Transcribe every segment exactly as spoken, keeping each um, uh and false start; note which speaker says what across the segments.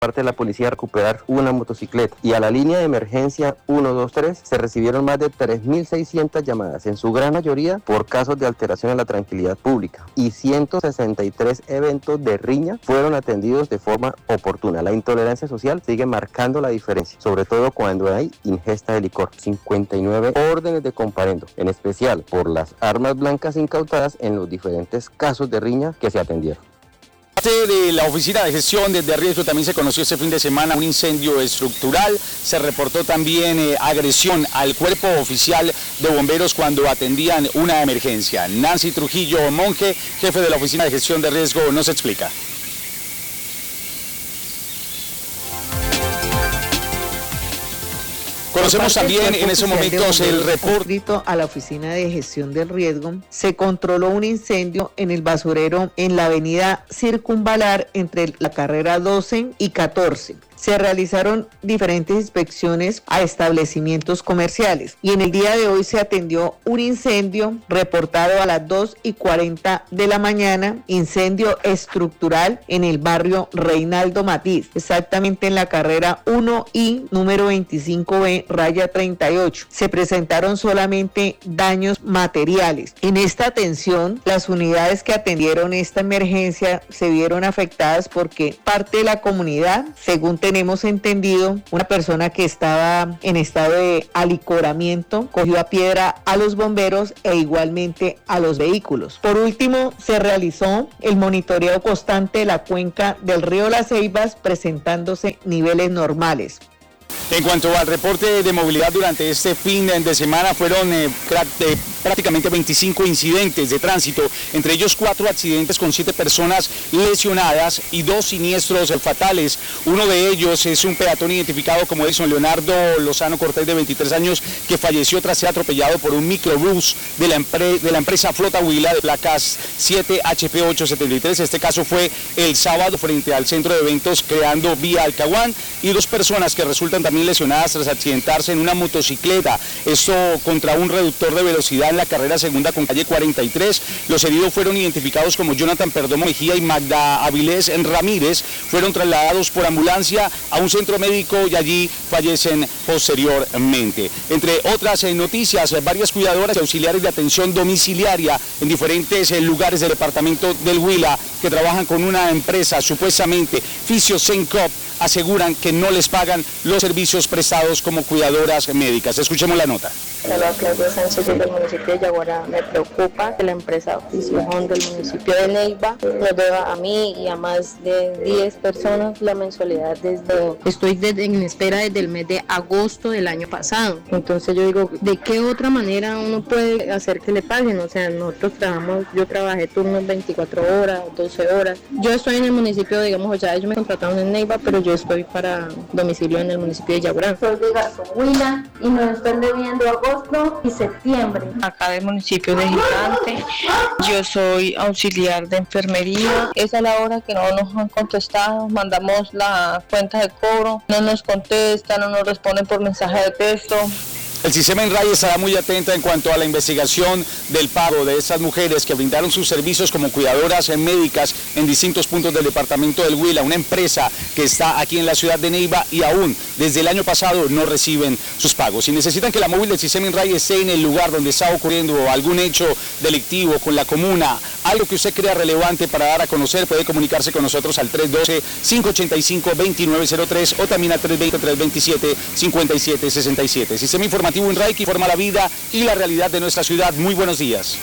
Speaker 1: parte de la policía a recuperar una motocicleta. Y a la línea de emergencia uno dos tres se recibieron más de tres mil seiscientas llamadas, en su gran mayoría por casos de alteración a la tranquilidad pública. Y ciento sesenta y tres eventos de riña fueron atendidos de forma oportuna. La intolerancia social sigue marcando la diferencia, sobre todo cuando hay ingesta de licor. cincuenta y nueve órdenes de comparendo, en especial por las armas blancas incautadas en los diferentes casos de riña que se atendieron.
Speaker 2: De la Oficina de Gestión de Riesgo también se conoció este fin de semana un incendio estructural. Se reportó también eh, agresión al cuerpo oficial de bomberos cuando atendían una emergencia. Nancy Trujillo Monge, jefe de la Oficina de Gestión de Riesgo, nos explica. Conocemos también en esos momentos el reporte
Speaker 3: a la Oficina de Gestión del Riesgo. Se controló un incendio en el basurero en la avenida Circunvalar entre la carrera doce y catorce. Se realizaron diferentes inspecciones a establecimientos comerciales y en el día de hoy se atendió un incendio reportado a las dos y cuarenta de la mañana, incendio estructural en el barrio Reinaldo Matiz, exactamente en la carrera uno I, número veinticinco B, raya treinta y ocho. Se presentaron solamente daños materiales. En esta atención, las unidades que atendieron esta emergencia se vieron afectadas porque parte de la comunidad, según tenemos entendido, una persona que estaba en estado de alicoramiento cogió a piedra a los bomberos e igualmente a los vehículos. Por último, se realizó el monitoreo constante de la cuenca del río Las Ceibas, presentándose niveles normales.
Speaker 2: En cuanto al reporte de movilidad durante este fin de semana, fueron eh, eh, prácticamente veinticinco incidentes de tránsito, entre ellos cuatro accidentes con siete personas lesionadas y dos siniestros fatales. Uno de ellos es un peatón identificado como Edison Leonardo Lozano Cortés, de veintitrés años, que falleció tras ser atropellado por un microbús de la, empre de la empresa Flota Huila de placas siete H P ocho setenta y tres. Este caso fue el sábado frente al centro de eventos Creando Vía Alcahuán, y dos personas que resultan también lesionadas tras accidentarse en una motocicleta, esto contra un reductor de velocidad en la carrera segunda con calle cuarenta y tres. Los heridos fueron identificados como Jonathan Perdomo Mejía y Magda Avilés Ramírez. Fueron trasladados por ambulancia a un centro médico y allí fallecen posteriormente. Entre otras eh, noticias, varias cuidadoras y auxiliares de atención domiciliaria en diferentes eh, lugares del departamento del Huila que trabajan con una empresa supuestamente Fisiosencop aseguran que no les pagan los servicios prestados como cuidadoras médicas. Escuchemos la nota.
Speaker 4: Hola, Claudia Sánchez del municipio de Yaguará. Me preocupa que la empresa Fisiojón del municipio de Neiva nos deba a mí y a más de diez personas la mensualidad desde... Estoy desde, en espera desde el mes de agosto del año pasado. Entonces yo digo, ¿de qué otra manera uno puede hacer que le paguen? O sea, nosotros trabajamos, yo trabajé turnos veinticuatro horas, doce horas. Yo estoy en el municipio, digamos, o sea, ellos me contrataron en Neiva, pero yo estoy para domicilio en el municipio de Yaguará. Soy de Garzón y nos están debiendo agosto y septiembre.
Speaker 5: Acá del municipio de Gigante, yo soy auxiliar de enfermería. Esa es la hora que no nos han contestado, mandamos la cuenta de cobro, no nos contestan, no nos responden por mensaje de texto.
Speaker 2: El sistema INRAI estará muy atenta en cuanto a la investigación del pago de estas mujeres que brindaron sus servicios como cuidadoras médicas en distintos puntos del departamento del Huila, una empresa que está aquí en la ciudad de Neiva y aún desde el año pasado no reciben sus pagos. Si necesitan que la móvil del sistema INRAI esté en el lugar donde está ocurriendo algún hecho delictivo con la comuna, algo que usted crea relevante para dar a conocer, puede comunicarse con nosotros al tres uno dos, cinco ocho cinco, dos nueve cero tres o también al tres dos cero, tres dos siete, cinco siete seis siete. Sistema informativo INRAI que informa la vida y la realidad de nuestra ciudad. Muy buenos días.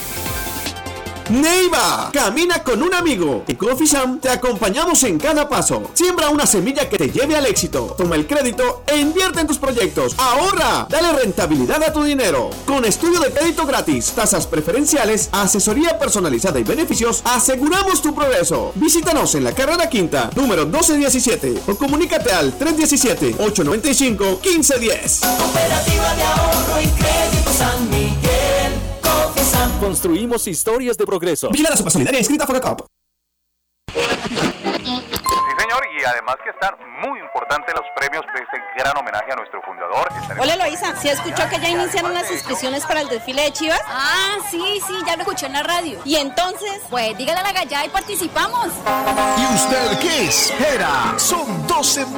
Speaker 6: Neiva, camina con un amigo. En Coffee te acompañamos en cada paso. Siembra una semilla que te lleve al éxito. Toma el crédito e invierte en tus proyectos. Ahorra, dale rentabilidad a tu dinero. Con estudio de crédito gratis, tasas preferenciales, asesoría personalizada y beneficios, aseguramos tu progreso. Visítanos en la carrera quinta, número doce diecisiete, o comunícate al tres uno siete, ocho nueve cinco, uno cinco uno cero.
Speaker 7: Cooperativa de Ahorro y Crédito San Miguel.
Speaker 8: Construimos historias de progreso.
Speaker 6: Vigila la Supersolidaria inscrita Focacop.
Speaker 9: Sí, señor, y además que están muy importantes los premios de este gran homenaje a nuestro fundador. Estaremos...
Speaker 10: Hola Eloísa, ¿sí escuchó que ya iniciaron las inscripciones para el desfile de Chivas?
Speaker 11: Ah, sí, sí, ya lo escuché en la radio.
Speaker 10: ¿Y entonces?
Speaker 11: Pues dígale a la gallada y participamos.
Speaker 12: ¿Y usted qué espera? Son doce